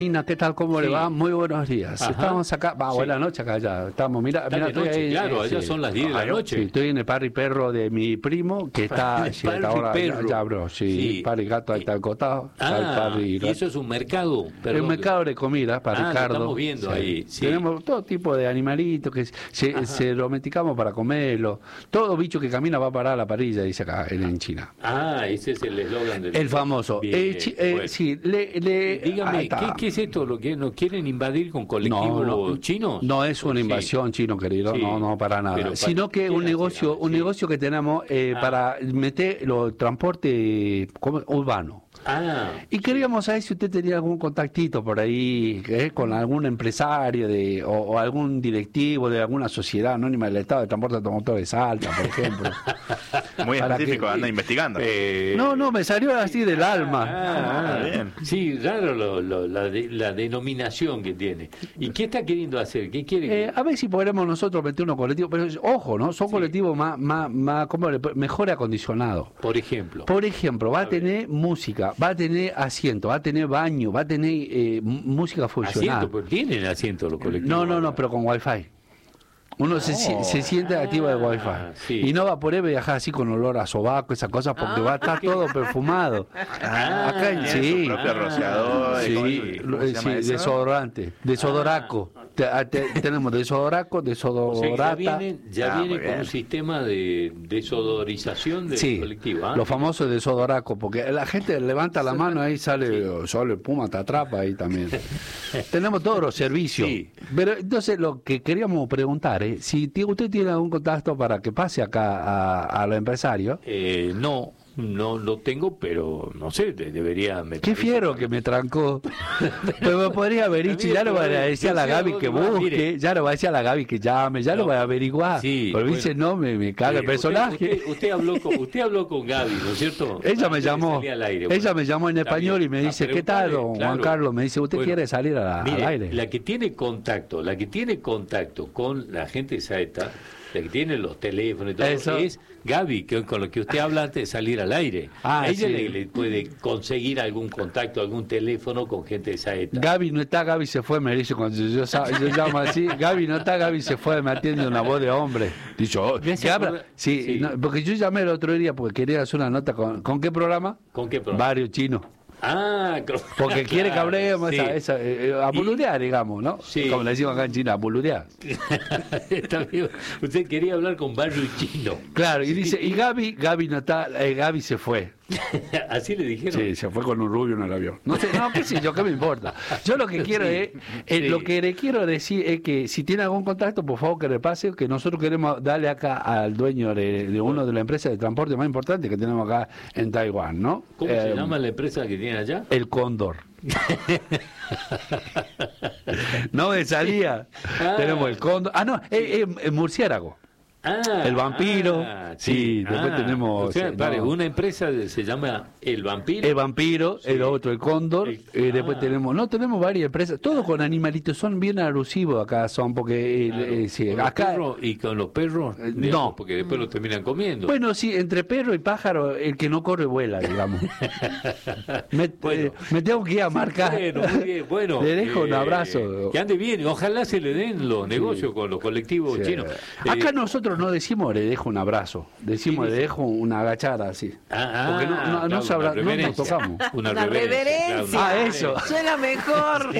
Nina, ¿qué tal? ¿Cómo le va? Muy buenos días. Ajá. Estamos acá, buenas noches acá ya. Estamos, mira, estoy noche, ahí. claro, allá son las 10 de la noche. Sí, estoy en el Parry Perro de mi primo, que está Parry ahora, Perro. ya abrió, sí. Parry Gato ahí está al costado. Y eso es un mercado. Es un mercado de comida para Ricardo. Lo estamos viendo ahí. Sí. Tenemos todo tipo de animalitos que se domesticamos para comerlo. Todo bicho que camina va a parar a la parrilla, dice acá en China. Ese es el eslogan del... El famoso. Bien, bueno. Sí, Dígame, ¿qué es esto? ¿Lo que nos quieren invadir con colectivos chinos? No es una invasión chino, querido, Sí. no, para nada. Pero sino que un negocio que tenemos para meter los transporte urbano. Y queríamos saber si usted tenía algún contactito por ahí con algún empresario o algún directivo de alguna sociedad anónima del Estado de Transporte Automotor de Salta, por ejemplo. Muy específico, anda investigando. No, me salió así del alma. Bien. Sí, raro la denominación que tiene. ¿Y qué está queriendo hacer? ¿Qué quiere? A ver si podremos nosotros meter unos colectivos, pero ojo, ¿no? Son colectivos más mejor acondicionados. Por ejemplo, va a tener música, va a tener asiento, va a tener baño, va a tener música funcional. asiento, pues tienen asiento los colectivos. No, pero con wifi. Uno se siente activo de wifi. Sí. Y no va a poder viajar así con olor a sobaco, esas cosas, porque va a estar todo perfumado. Acá su propio rociador. Desodorante, desodoraco. Tenemos desodorata. O sea que ya viene con un sistema de desodorización del colectivo. Los famosos desodoraco, porque la gente levanta la mano ahí sale Puma, te atrapa ahí también. Tenemos todos los servicios. Sí. Pero entonces lo que queríamos preguntar es si usted tiene algún contacto para que pase acá a los empresarios. No lo tengo, pero no sé, debería... Qué fiero que me trancó. Pero me podría haber dicho, ya lo voy a decir a la Gaby que busque, ya lo voy a decir a la Gaby que llame, ya lo voy a averiguar. Sí, pero dice, no, me caga el personaje. Usted habló con Gaby, ¿no es cierto? Ella me llamó en español y me dice, ¿qué tal, don Juan Carlos? Me dice, ¿usted quiere salir al aire? La que tiene contacto con la gente de Saeta, la que tiene los teléfonos y todo eso es Gaby, con lo que usted habla antes de salir al aire. Ella le puede conseguir algún contacto, algún teléfono con gente de Saeta. Gaby no está, Gaby se fue, me dice cuando yo llamo así, Gaby no está, Gaby se fue, me atiende una voz de hombre. Dicho, ¿qué habla? Sí, no, porque yo llamé el otro día porque quería hacer una nota con ¿qué programa? ¿Con qué programa? Varios chinos. Porque quiere que hablemos a boludear, digamos, ¿no? Sí. Como le decimos acá en China, a boludear. Está bien. Usted quería hablar con Barrio Chino. Claro, y dice, y Gaby no está, Gaby se fue. ¿Así le dijeron? Sí, se fue con un rubio en el avión. No sé, qué sé yo, qué me importa. Yo lo que quiero lo que le quiero decir es que si tiene algún contacto, por favor que le pase, que nosotros queremos darle acá al dueño de una de las empresas de transporte más importantes que tenemos acá en Taiwán, ¿no? ¿Cómo se llama la empresa que tiene allá? El Cóndor. No me salía. Tenemos el Cóndor. El murciélago. El vampiro. Después tenemos. O sea, una empresa se llama El Vampiro. El vampiro, el otro, el Cóndor. Después tenemos varias empresas, todos con animalitos, son bien alusivos acá, son porque acá. Y con los perros, digamos, no, porque después los terminan comiendo. Bueno, sí, entre perro y pájaro, el que no corre vuela, digamos. me tengo que ir a marcar. Muy bien, bueno. Le dejo un abrazo. Que ande bien, ojalá se le den los negocios con los colectivos chinos. Acá nosotros no decimos le dejo un abrazo, decimos le dejo una agachada así. Porque no nos tocamos. Una reverencia. Claro, eso. Suena mejor.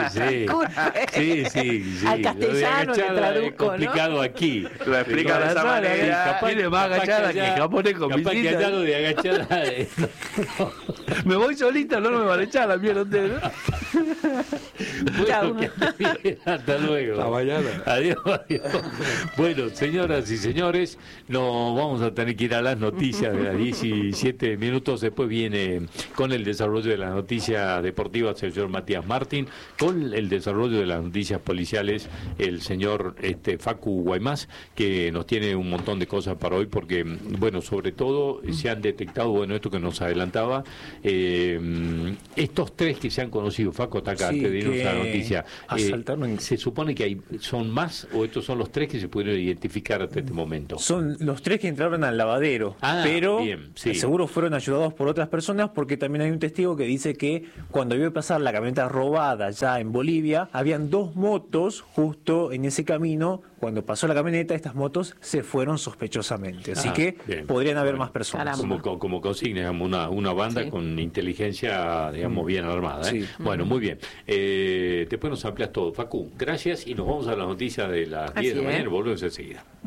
Sí. Al castellano le traduzco, es complicado, ¿no? Aquí. Lo explica de esa manera. Tiene más agachada que japonés con capaz visita. Que allá lo de agachada. Me voy solita, no me van a echar la mierda ustedes, ¿no? Bueno, que ande bien, hasta luego. Hasta mañana. Adiós. Bueno, señoras y señores, nos vamos a tener que ir a las noticias de las 17 minutos. Después viene con el desarrollo de las noticias deportivas el señor Matías Martín, con el desarrollo de las noticias policiales el señor Facu Guaymás, que nos tiene un montón de cosas para hoy, porque, bueno, sobre todo se han detectado, bueno, esto que nos adelantaba, estos tres que se han conocido. Facu, está acá, te dimos la noticia. ¿Se supone que son más o estos son los tres que se pudieron identificar hasta este momento? Son los 3 que entraron al lavadero, pero bien, sí. seguro fueron ayudados por otras personas, porque también hay un testigo que dice que cuando vio pasar la camioneta robada ya en Bolivia, habían 2 motos justo en ese camino. Cuando pasó la camioneta, estas motos se fueron sospechosamente. Así que bien. podrían haber más personas. Como consigna, digamos, una banda con inteligencia, digamos, bien armada. Sí. Bueno, muy bien. Después nos amplias todo. Facu, gracias y nos vamos a las noticias de las 10 de la mañana. Volvemos enseguida.